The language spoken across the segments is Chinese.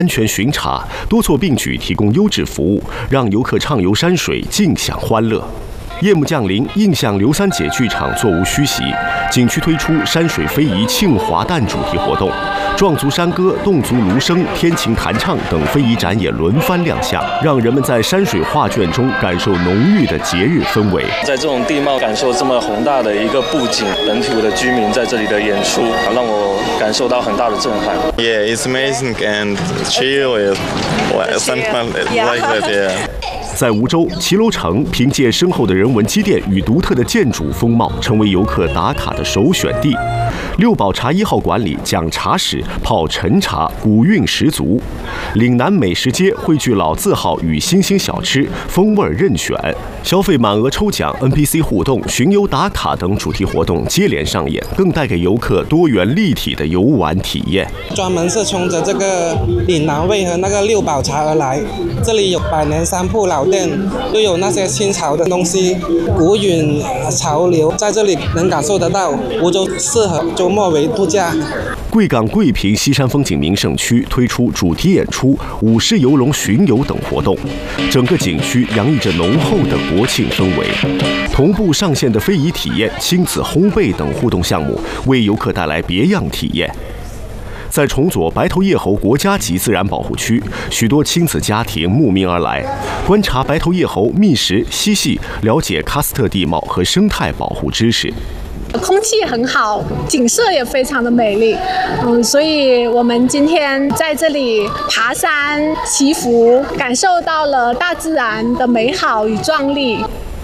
安全巡查，多措并举提供优质服务，让游客畅游山水，尽享欢乐。夜幕降临，印象刘三姐剧场座无虚席，景区推出山水非遗庆华诞主题活动，壮族山歌、侗族芦笙、天琴弹唱等非遗展演轮番亮相，让人们在山水画卷中感受浓郁的节日氛围。 在这种地貌感受这么宏大的一个布景，本土的居民在这里的演出，让我感受到很大的震撼。 Yeah, it's amazing and chill. Something like that. Yeah. 在梧州骑楼城，凭借深厚的人文积淀与独特的建筑风貌，成为游客打卡的首选地。六堡茶1号馆里讲茶史、泡陈茶，古韵十足。岭南美食街汇聚老字号与新兴小吃，风味任选。消费满额抽奖、NPC 互动、巡游打卡等主题活动接连上演，更带给游客多元立体的游玩体验。 专门是冲着这个岭南味和那个六堡茶而来，这里有百年商铺老店，又有那些清朝的东西，古韵潮流，在这里能感受得到。梧州适合周末为度假。 贵港桂屏西山风景名胜区推出主题演出、舞狮游龙巡游等活动，整个景区洋溢着浓厚的国庆氛围。同步上线的非遗体验、亲子烘焙等互动项目，为游客带来别样体验。在崇左白头叶猴国家级自然保护区，许多亲子家庭慕名而来，观察白头叶猴觅食、嬉戏，了解喀斯特地貌和生态保护知识。 空气很好，景色也非常的美丽，所以我们今天在这里爬山祈福，感受到了大自然的美好与壮丽。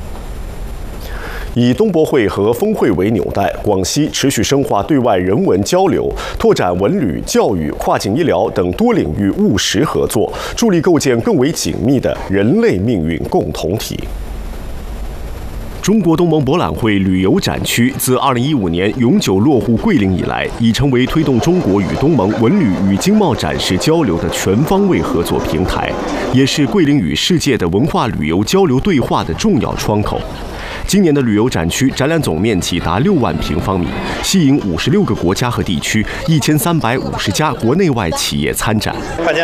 以东博会和峰会为纽带，广西持续深化对外人文交流，拓展文旅、教育、跨境医疗等多领域务实合作，助力构建更为紧密的人类命运共同体。中国东盟博览会旅游展区自2015年永久落户桂林以来，已成为推动中国与东盟文旅与经贸展示交流的全方位合作平台，也是桂林与世界的文化旅游交流对话的重要窗口。今年的旅游展区展览总面积达6万平方米，吸引56个国家和地区1350家国内外企业参展。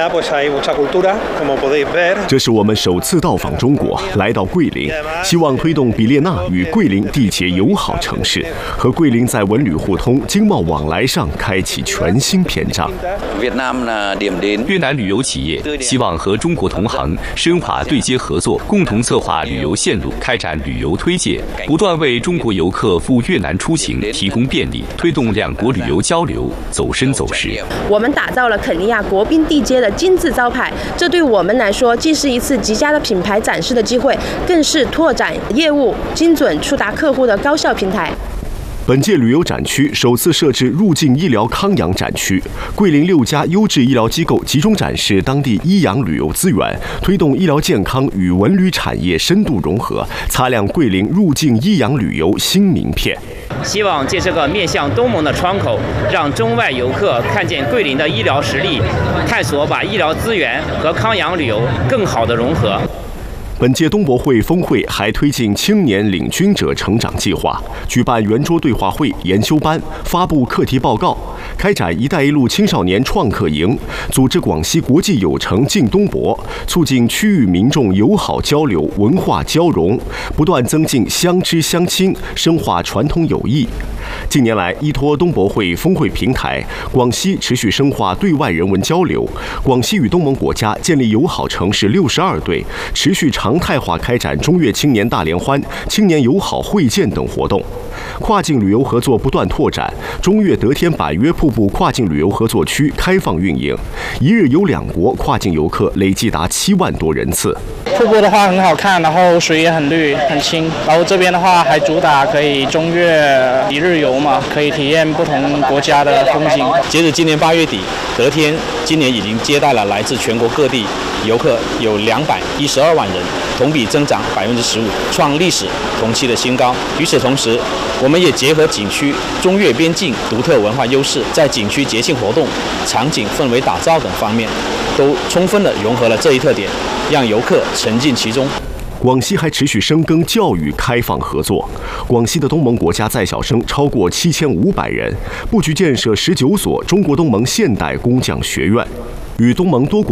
这是我们首次到访中国，来到桂林，希望推动比列那与桂林缔结友好城市，和桂林在文旅互通、经贸往来上开启全新篇章。 越南旅游企业希望和中国同行深化对接合作，共同策划旅游线路，开展旅游推介，不断为中国游客赴越南出行提供便利，推动两国旅游交流走深走实。 我们打造了肯尼亚国宾地街的金字招牌，这对我们来说既是一次极佳的品牌展示的机会，更是拓展业务、精准触达客户的高效平台。 本届旅游展区首次设置入境医疗康养展区，桂林6家优质医疗机构集中展示当地医养旅游资源，推动医疗健康与文旅产业深度融合，擦亮桂林入境医养旅游新名片。 希望借这个面向东盟的窗口，让中外游客看见桂林的医疗实力，探索把医疗资源和康养旅游更好的融合。 本届东博会峰会还推进青年领军者成长计划，举办圆桌对话会、研修班，发布课题报告，开展“一带一路”青少年创客营，组织广西国际友城进东博，促进区域民众友好交流、文化交融，不断增进相知相亲，深化传统友谊。近年来，依托东博会峰会平台，广西持续深化对外人文交流。广西与东盟国家建立友好城市62对，持续常态化开展中越青年大联欢、青年友好会见等活动。跨境旅游合作不断拓展，中越得天百越瀑布跨境旅游合作区开放运营，一日游2国跨境游客累计达7万多人次。 瀑布的话很好看，然后水也很绿很清，然后这边的话还主打可以中越一日游嘛，可以体验不同国家的风景。 截至今年8月底，得天今年已经接待了来自全国各地游客有212万人，同比增长15%，创历史同期的新高。与此同时，我们也结合景区中越边境独特文化优势，在景区节庆活动、场景氛围打造等方面，都充分地融合了这一特点，让游客沉浸其中。 广西还持续深耕教育开放合作。广西的东盟国家在校生超过7500人，布局建设19所中国东盟现代工匠学院，与东盟多国